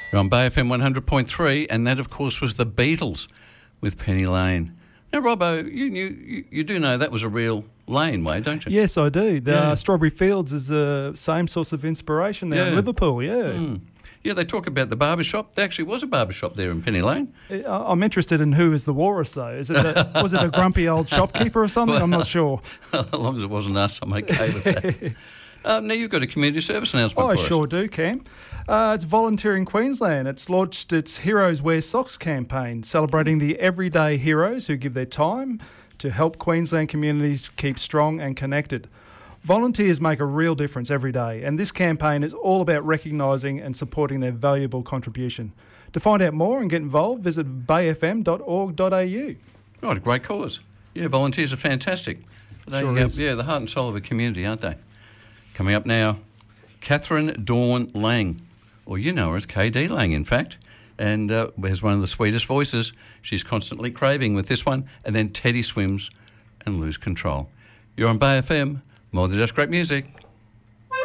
You're on Bay FM 100.3, and that, of course, was the Beatles with Penny Lane. Now, Robbo, you do know that was a real laneway, don't you? Yes, I do. Strawberry Fields is the same source of inspiration there in Liverpool, Yeah, they talk about the barbershop. There actually was a barbershop there in Penny Lane. I'm interested in who is the walrus, though. Was it a grumpy old shopkeeper or something? I'm not sure. As long as it wasn't us, I'm okay with that. Now, you've got a community service announcement for us. I sure do, Cam. It's Volunteering Queensland. It's launched its Heroes Wear Socks campaign, celebrating the everyday heroes who give their time to help Queensland communities keep strong and connected. Volunteers make a real difference every day, and this campaign is all about recognising and supporting their valuable contribution. To find out more and get involved, visit bayfm.org.au. Right, a great cause. Yeah, volunteers are fantastic. Sure is. Yeah, the heart and soul of a community, aren't they? Coming up now, Catherine Dawn Lang, or you know her as KD Lang, in fact, and has one of the sweetest voices. She's constantly craving with this one, and then Teddy Swims and Lose Control. You're on Bay FM, more than just great music.